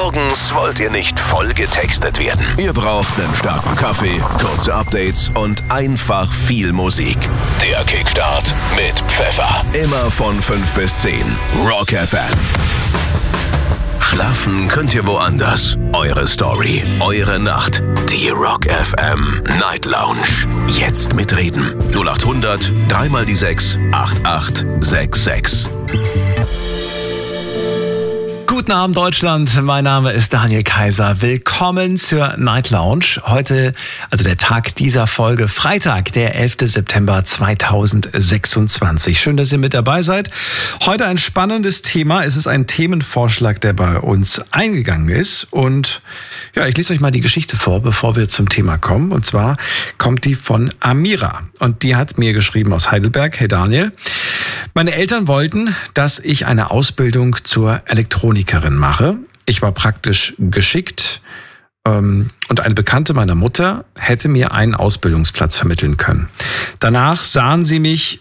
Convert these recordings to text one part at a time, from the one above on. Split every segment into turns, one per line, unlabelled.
Morgens wollt ihr nicht voll getextet werden. Ihr braucht einen starken Kaffee, kurze Updates und einfach viel Musik. Der Kickstart mit Pfeffer. Immer von 5 bis 10. Rock FM. Schlafen könnt ihr woanders. Eure Story, eure Nacht. Die Rock FM Night Lounge. Jetzt mitreden. 0800 3 die 6 8866.
Guten Abend Deutschland, mein Name ist Daniel Kaiser. Willkommen zur Night Lounge. Heute, also der Tag dieser Folge, Freitag, der 11. September 2026. Schön, dass ihr mit dabei seid. Heute ein spannendes Thema. Es ist ein Themenvorschlag, der bei uns eingegangen ist. Und ja, ich lese euch mal die Geschichte vor, bevor wir zum Thema kommen. Und zwar kommt die von Amira. Und die hat mir geschrieben aus Heidelberg. Hey Daniel, meine Eltern wollten, dass ich eine Ausbildung zur Elektronikerin mache. Ich war praktisch geschickt und eine Bekannte meiner Mutter hätte mir einen Ausbildungsplatz vermitteln können. Danach sahen sie mich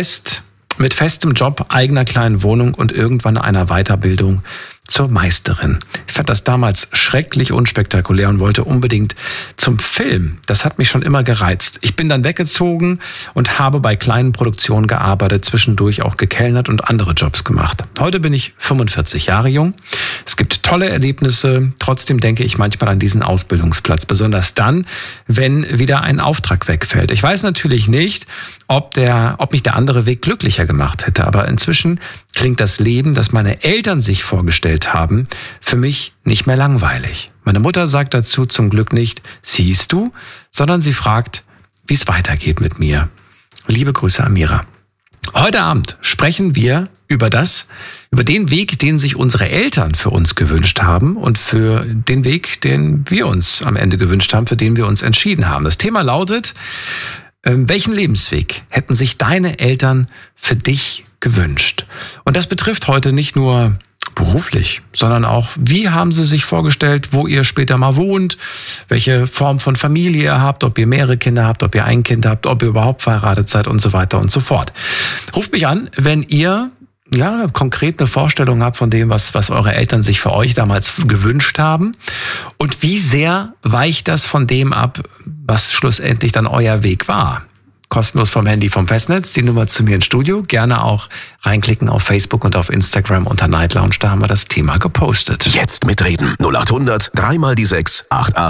mit festem Job, eigener kleinen Wohnung und irgendwann einer Weiterbildung zur Meisterin. Ich fand das damals schrecklich unspektakulär und wollte unbedingt zum Film. Das hat mich schon immer gereizt. Ich bin dann weggezogen und habe bei kleinen Produktionen gearbeitet, zwischendurch auch gekellnert und andere Jobs gemacht. Heute bin ich 45 Jahre jung. Es gibt tolle Erlebnisse. Trotzdem denke ich manchmal an diesen Ausbildungsplatz, besonders dann, wenn wieder ein Auftrag wegfällt. Ich weiß natürlich nicht, ob mich der andere Weg glücklicher gemacht hätte, aber inzwischen klingt das Leben, das meine Eltern sich vorgestellt haben, für mich nicht mehr langweilig. Meine Mutter sagt dazu zum Glück nicht, siehst du, sondern sie fragt, wie es weitergeht mit mir. Liebe Grüße, Amira. Heute Abend sprechen wir über den Weg, den sich unsere Eltern für uns gewünscht haben und für den Weg, den wir uns am Ende gewünscht haben, für den wir uns entschieden haben. Das Thema lautet, welchen Lebensweg hätten sich deine Eltern für dich gewünscht? Und das betrifft heute nicht nur beruflich, sondern auch, wie haben sie sich vorgestellt, wo ihr später mal wohnt, welche Form von Familie ihr habt, ob ihr mehrere Kinder habt, ob ihr ein Kind habt, ob ihr überhaupt verheiratet seid und so weiter und so fort. Ruft mich an, wenn ihr konkret eine Vorstellung habt von dem, was eure Eltern sich für euch damals gewünscht haben und wie sehr weicht das von dem ab, was schlussendlich dann euer Weg war. Kostenlos vom Handy, vom Festnetz, die Nummer zu mir ins Studio. Gerne auch reinklicken auf Facebook und auf Instagram unter Night Lounge, da haben wir das Thema gepostet.
Jetzt mitreden. 0800 3 die 6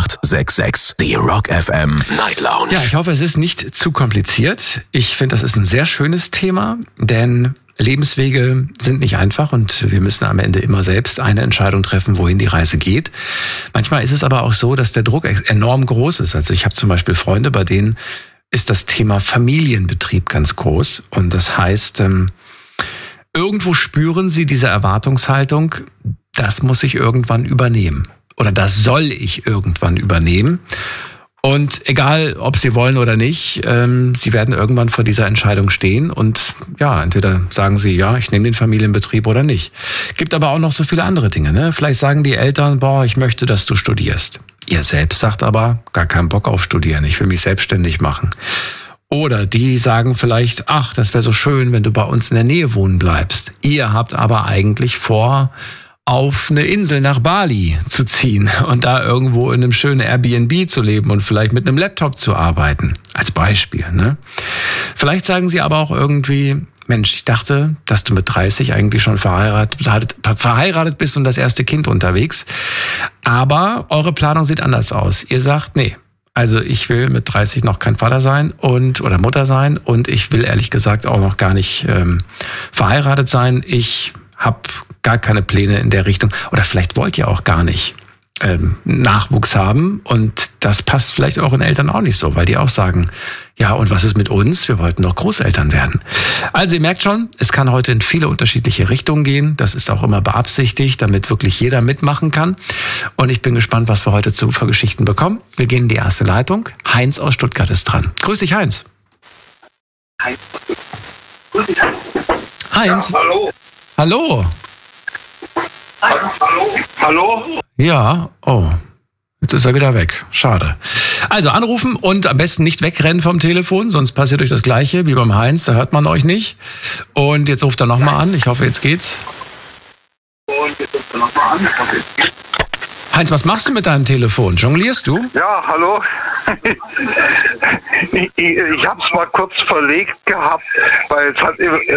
8866. Die Rock FM Night Lounge.
Ja, ich hoffe, es ist nicht zu kompliziert. Ich finde, das ist ein sehr schönes Thema, denn Lebenswege sind nicht einfach und wir müssen am Ende immer selbst eine Entscheidung treffen, wohin die Reise geht. Manchmal ist es aber auch so, dass der Druck enorm groß ist. Also ich habe zum Beispiel Freunde, bei denen ist das Thema Familienbetrieb ganz groß. Und das heißt, irgendwo spüren sie diese Erwartungshaltung, das muss ich irgendwann übernehmen. Oder das soll ich irgendwann übernehmen. Und egal, ob sie wollen oder nicht, sie werden irgendwann vor dieser Entscheidung stehen und ja, entweder sagen sie, ja, ich nehme den Familienbetrieb oder nicht. Gibt aber auch noch so viele andere Dinge, ne? Vielleicht sagen die Eltern, ich möchte, dass du studierst. Ihr selbst sagt aber, gar keinen Bock auf Studieren, ich will mich selbstständig machen. Oder die sagen vielleicht, ach, das wäre so schön, wenn du bei uns in der Nähe wohnen bleibst. Ihr habt aber eigentlich vor, auf eine Insel nach Bali zu ziehen und da irgendwo in einem schönen Airbnb zu leben und vielleicht mit einem Laptop zu arbeiten. Als Beispiel, ne? Vielleicht sagen sie aber auch irgendwie, Mensch, ich dachte, dass du mit 30 eigentlich schon verheiratet bist und das erste Kind unterwegs. Aber eure Planung sieht anders aus. Ihr sagt, nee, also ich will mit 30 noch kein Vater sein oder Mutter sein und ich will ehrlich gesagt auch noch gar nicht verheiratet sein. Ich habe gar keine Pläne in der Richtung. Oder vielleicht wollt ihr auch gar nicht Nachwuchs haben und das passt vielleicht euren Eltern auch nicht so, weil die auch sagen, ja, und was ist mit uns? Wir wollten doch Großeltern werden. Also ihr merkt schon, es kann heute in viele unterschiedliche Richtungen gehen. Das ist auch immer beabsichtigt, damit wirklich jeder mitmachen kann. Und ich bin gespannt, was wir heute für Geschichten bekommen. Wir gehen in die erste Leitung. Heinz aus Stuttgart ist dran. Grüß dich, Heinz. Heinz.
Ja, hallo.
Hallo.
Hallo?
Ja, jetzt ist er wieder weg. Schade. Also anrufen und am besten nicht wegrennen vom Telefon, sonst passiert euch das Gleiche wie beim Heinz, da hört man euch nicht. Und jetzt ruft er nochmal an, ich hoffe, jetzt geht's. Heinz, was machst du mit deinem Telefon? Jonglierst du?
Ja, hallo. Ich habe es mal kurz verlegt gehabt, weil es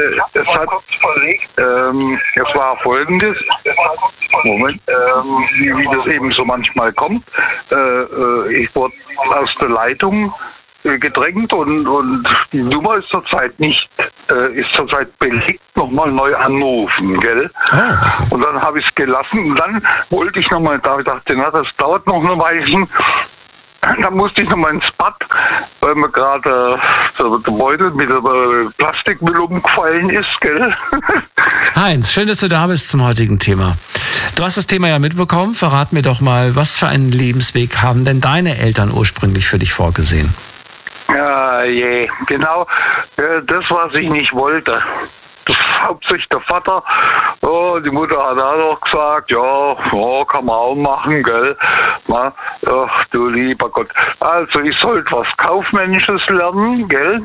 war Folgendes. Moment, wie das eben so manchmal kommt. Ich wurde aus der Leitung gedrängt und die Nummer ist zurzeit belegt, nochmal neu anrufen, gell?
Ah, okay.
Und dann habe ich es gelassen und dann wollte ich nochmal, da ich dachte, na, das dauert noch eine Weile. Dann musste ich nochmal ins Bad, weil mir gerade der Beutel mit der Plastikmüll umgefallen ist, gell?
Heinz, schön, dass du da bist zum heutigen Thema. Du hast das Thema ja mitbekommen. Verrat mir doch mal, was für einen Lebensweg haben denn deine Eltern ursprünglich für dich vorgesehen?
Ja, genau. Das, was ich nicht wollte. Das ist hauptsächlich der Vater. Oh, die Mutter hat auch noch gesagt, ja, kann man auch machen, gell. Na, ach, du lieber Gott. Also, ich sollte was Kaufmännisches lernen, gell.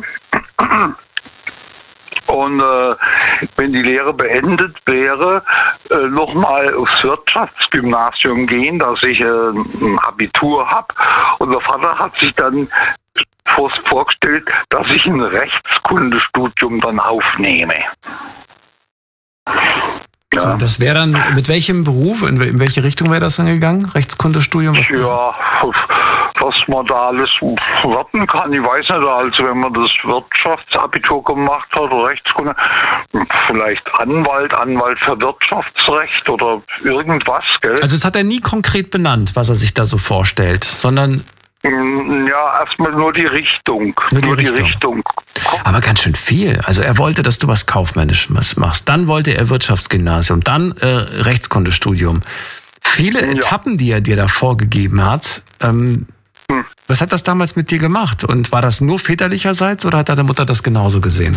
Und wenn die Lehre beendet wäre, nochmal aufs Wirtschaftsgymnasium gehen, dass ich ein Abitur habe. Und der Vater hat sich dann vorgestellt, dass ich ein Rechtskundestudium dann aufnehme. Ja.
So, das wäre dann, mit welchem Beruf, in welche Richtung wäre das dann gegangen? Rechtskundestudium?
Was man da alles werden kann, ich weiß nicht, also wenn man das Wirtschaftsabitur gemacht hat, oder Rechtskunde, vielleicht Anwalt für Wirtschaftsrecht oder irgendwas, gell?
Also es hat er nie konkret benannt, was er sich da so vorstellt, sondern...
Ja, erstmal nur die Richtung. Nur die Richtung.
Aber ganz schön viel. Also er wollte, dass du was Kaufmännisches machst. Dann wollte er Wirtschaftsgymnasium, dann Rechtskundestudium. Viele Etappen, die er dir da vorgegeben hat. Was hat das damals mit dir gemacht? Und war das nur väterlicherseits oder hat deine Mutter das genauso gesehen?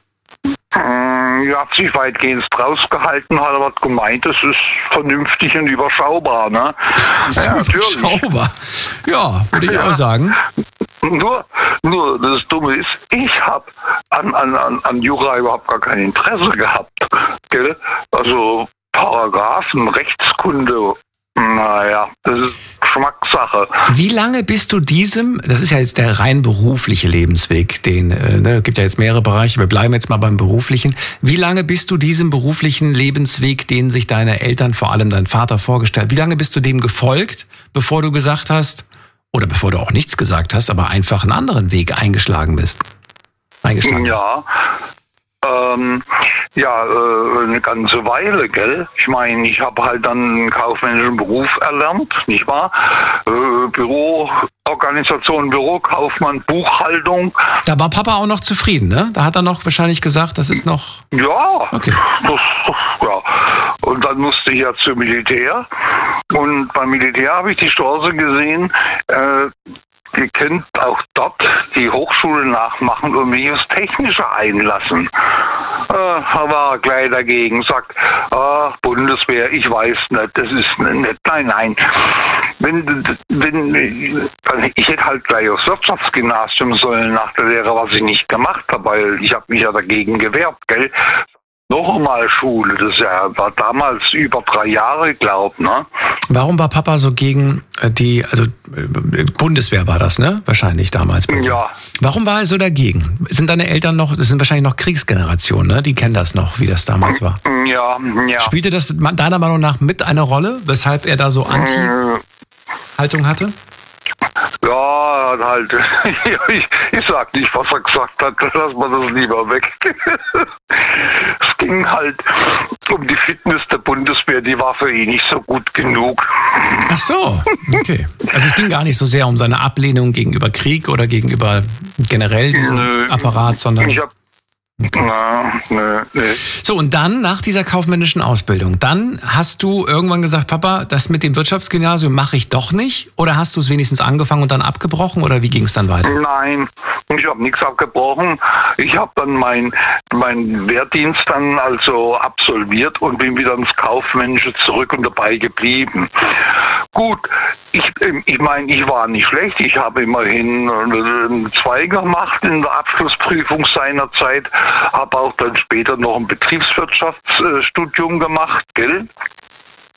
Hat sich weitgehend rausgehalten, hat aber gemeint, es ist vernünftig und überschaubar, ne? Ja, natürlich.
Überschaubar? Ja, würde ich auch sagen.
Nur das Dumme ist, ich habe an Jura überhaupt gar kein Interesse gehabt, gell? Also Paragraphen, Rechtskunde, naja, das ist Geschmackssache.
Wie lange bist du das ist ja jetzt der rein berufliche Lebensweg, gibt ja jetzt mehrere Bereiche, wir bleiben jetzt mal beim beruflichen. Wie lange bist du diesem beruflichen Lebensweg, den sich deine Eltern, vor allem dein Vater vorgestellt, wie lange bist du dem gefolgt, bevor du gesagt hast, oder bevor du auch nichts gesagt hast, aber einfach einen anderen Weg eingeschlagen bist? Eine ganze Weile, gell? Ich meine, ich habe halt dann einen kaufmännischen Beruf erlernt, nicht wahr? Büroorganisation, Bürokaufmann, Buchhaltung. Da war Papa auch noch zufrieden, ne? Da hat er noch wahrscheinlich gesagt, das ist noch...
Ja,
okay.
Ja. Und dann musste ich ja zum Militär. Und beim Militär habe ich die Chance gesehen, ihr könnt auch dort die Hochschule nachmachen und mich aufs Technische einlassen. Da war er gleich dagegen, sagt, Bundeswehr, ich weiß nicht, das ist nicht, nein. Ich hätte halt gleich aufs Wirtschaftsgymnasium sollen nach der Lehre, was ich nicht gemacht habe, weil ich habe mich ja dagegen gewehrt, gell. Noch einmal Schule, das war damals über 3 Jahre, ne?
Warum war Papa so gegen Bundeswehr war das, ne? Wahrscheinlich damals.
Ja.
Warum war er so dagegen? Sind deine Eltern das sind wahrscheinlich noch Kriegsgenerationen, ne? Die kennen das noch, wie das damals war.
Ja.
Spielte das deiner Meinung nach mit eine Rolle, weshalb er da so Anti-Haltung hatte?
Ja, halt, ich sag nicht, was er gesagt hat, lass mal das lieber weg. Es ging halt um die Fitness der Bundeswehr, die war für ihn nicht so gut genug.
Ach so, okay. Also es ging gar nicht so sehr um seine Ablehnung gegenüber Krieg oder gegenüber generell diesem Apparat, sondern... Okay. Nö. So, und dann, nach dieser kaufmännischen Ausbildung, dann hast du irgendwann gesagt, Papa, das mit dem Wirtschaftsgymnasium mache ich doch nicht? Oder hast du es wenigstens angefangen und dann abgebrochen? Oder wie ging es dann weiter?
Nein, ich habe nichts abgebrochen. Ich habe dann mein Wehrdienst dann also absolviert und bin wieder ins Kaufmännische zurück und dabei geblieben. Gut, ich meine, ich war nicht schlecht. Ich habe immerhin 2 gemacht in der Abschlussprüfung seinerzeit. Habe auch dann später noch ein Betriebswirtschaftsstudium gemacht, gell?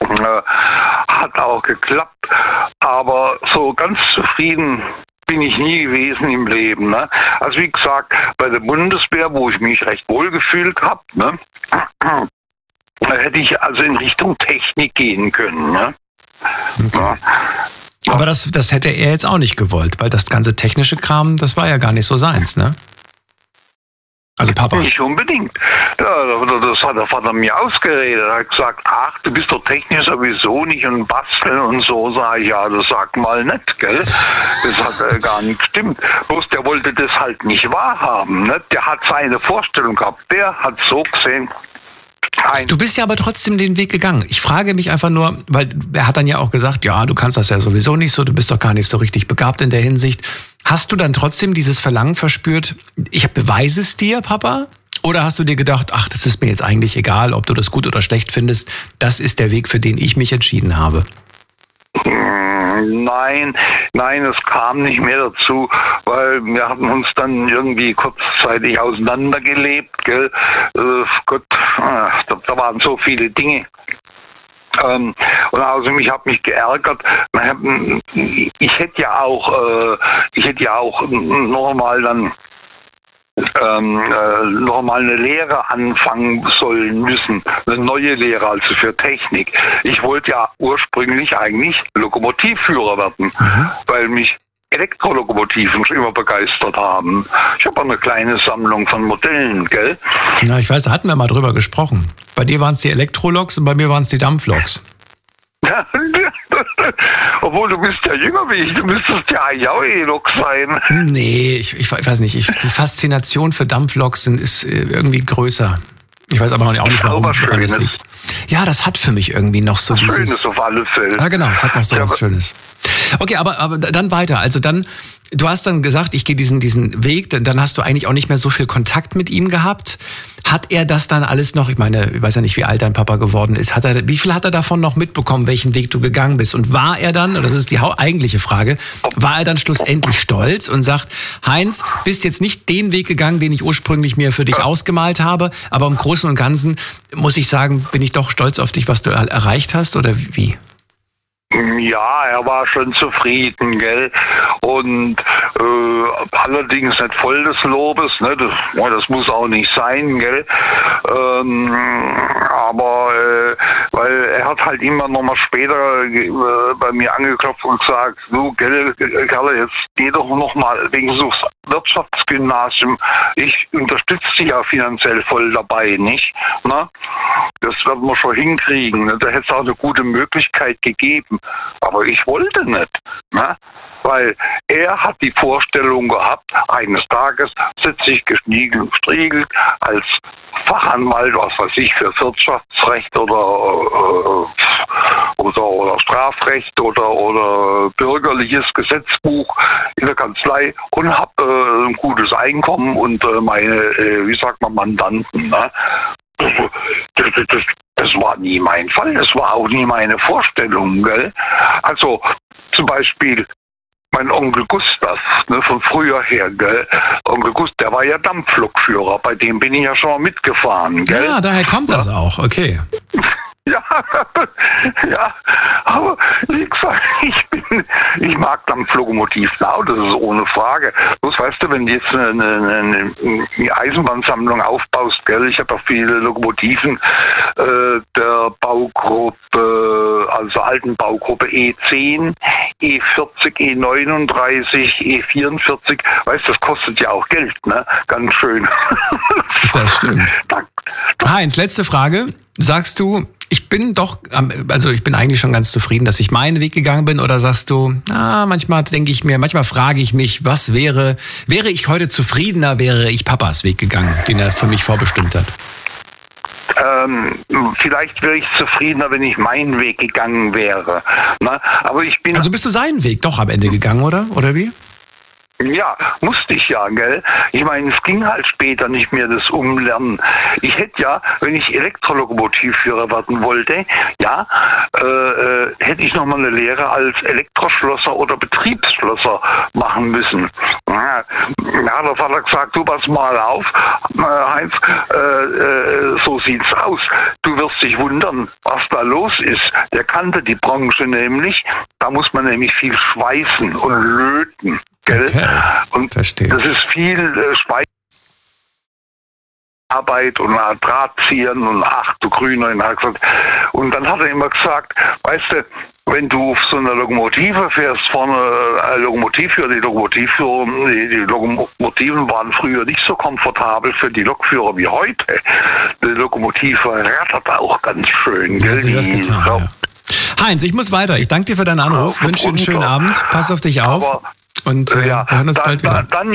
Hat auch geklappt, aber so ganz zufrieden bin ich nie gewesen im Leben. Ne? Also wie gesagt, bei der Bundeswehr, wo ich mich recht wohl gefühlt habe, ne? Da hätte ich also in Richtung Technik gehen können. Ne?
Okay. Ja. Aber das hätte er jetzt auch nicht gewollt, weil das ganze technische Kram, das war ja gar nicht so seins, ne? Also Papa.
Nicht unbedingt. Ja, das hat der Vater mir ausgeredet. Er hat gesagt, ach, du bist doch technisch sowieso nicht und basteln und so. Sag ich, ja, das sag mal nicht, gell? Das hat gar nicht gestimmt. Bloß der wollte das halt nicht wahrhaben. Ne? Der hat seine Vorstellung gehabt. Der hat so gesehen.
Du bist ja aber trotzdem den Weg gegangen. Ich frage mich einfach nur, weil er hat dann ja auch gesagt, ja, du kannst das ja sowieso nicht so, du bist doch gar nicht so richtig begabt in der Hinsicht. Hast du dann trotzdem dieses Verlangen verspürt, ich beweise es dir, Papa? Oder hast du dir gedacht, ach, das ist mir jetzt eigentlich egal, ob du das gut oder schlecht findest, das ist der Weg, für den ich mich entschieden habe?
Nein, es kam nicht mehr dazu, weil wir hatten uns dann irgendwie kurzzeitig auseinandergelebt, gell? Gott, da waren so viele Dinge. Und außerdem, ich habe mich geärgert. Ich hätte ja auch nochmal dann nochmal eine Lehre anfangen sollen müssen, eine neue Lehre, also für Technik. Ich wollte ja ursprünglich eigentlich Lokomotivführer werden, weil mich Elektrolokomotiven schon immer begeistert haben. Ich habe auch eine kleine Sammlung von Modellen, gell?
Na, ich weiß, da hatten wir mal drüber gesprochen. Bei dir waren es die Elektroloks und bei mir waren es die Dampfloks.
Obwohl, du bist ja jünger wie ich, du müsstest ja eigentlich auch E-Lok sein.
Nee, ich weiß nicht. Die Faszination für Dampfloks ist irgendwie größer. Ich weiß aber auch nicht, warum das liegt. Ja, das hat für mich irgendwie noch so dieses...
Schönes auf alle Fälle.
Ja, genau, es hat noch so was Schönes. Okay, aber dann weiter. Also dann, du hast dann gesagt, ich gehe diesen Weg, dann hast du eigentlich auch nicht mehr so viel Kontakt mit ihm gehabt. Hat er das dann alles noch, ich meine, ich weiß ja nicht, wie alt dein Papa geworden ist, wie viel hat er davon noch mitbekommen, welchen Weg du gegangen bist? Und war er dann, und das ist die eigentliche Frage, war er dann schlussendlich stolz und sagt, Heinz, bist jetzt nicht den Weg gegangen, den ich ursprünglich mir für dich ausgemalt habe, aber im Großen und Ganzen muss ich sagen, bin ich doch stolz auf dich, was du erreicht hast, oder wie?
Ja, er war schon zufrieden, gell? Und allerdings nicht voll des Lobes, ne? Das muss auch nicht sein, gell? Aber weil er hat halt immer noch mal später bei mir angeklopft und gesagt, du, gell, Kerle, jetzt geh doch noch mal wegen so Wirtschaftsgymnasium. Ich unterstütze dich ja finanziell voll dabei, nicht? Ne? Das werden wir schon hinkriegen. Ne? Da hätte es auch eine gute Möglichkeit gegeben. Aber ich wollte nicht, ne? Weil er hat die Vorstellung gehabt, eines Tages sitze ich gestriegelt als Fachanwalt, was weiß ich, für Wirtschaftsrecht oder Strafrecht oder bürgerliches Gesetzbuch in der Kanzlei und habe ein gutes Einkommen und meine, Mandanten. Ne? Das war nie mein Fall, das war auch nie meine Vorstellung. Gell? Also zum Beispiel mein Onkel Gustav, ne, von früher her, gell? Onkel Gustav, der war ja Dampflokführer, bei dem bin ich ja schon mal mitgefahren. Gell?
Ja, daher kommt das auch, okay.
Ja, aber wie gesagt, ich mag Dampflokomotiven auch, das ist ohne Frage. Bloß weißt du, wenn du jetzt eine Eisenbahnsammlung aufbaust, gell, ich habe auch viele Lokomotiven der Baugruppe, also alten Baugruppe E10, E40, E39, E44, weißt du, das kostet ja auch Geld, ne? Ganz schön.
Das stimmt. Heinz, letzte Frage. Sagst du, ich bin eigentlich schon ganz zufrieden, dass ich meinen Weg gegangen bin, oder sagst du, manchmal frage ich mich, was wäre ich heute zufriedener, wäre ich Papas Weg gegangen, den er für mich vorbestimmt hat?
Vielleicht wäre ich zufriedener, wenn ich meinen Weg gegangen wäre. Na, aber ich bin...
Also bist du seinen Weg doch am Ende gegangen, oder? Oder wie?
Ja, musste ich ja, gell? Ich meine, es ging halt später nicht mehr, das Umlernen. Ich hätte ja, wenn ich Elektrolokomotivführer werden wollte, ja, hätte ich nochmal eine Lehre als Elektroschlosser oder Betriebsschlosser machen müssen. Ja, der Vater gesagt, du pass mal auf, Heinz, so sieht's aus. Du wirst dich wundern, was da los ist. Der kannte die Branche nämlich, da muss man nämlich viel schweißen und löten.
Okay,
und
verstehe.
Das ist viel Arbeit und Drahtziehen und ach du Grüner. Und dann hat er immer gesagt, weißt du, wenn du auf so einer Lokomotive fährst, vorne Lokomotivführer, die Lokomotiven waren früher nicht so komfortabel für die Lokführer wie heute. Die Lokomotive rattert auch ganz schön.
Hat sie das getan, ja. Heinz, ich muss weiter. Ich danke dir für deinen Anruf. Wünsche dir einen schönen Abend. Pass auf dich auf. Und wir hören uns bald wieder.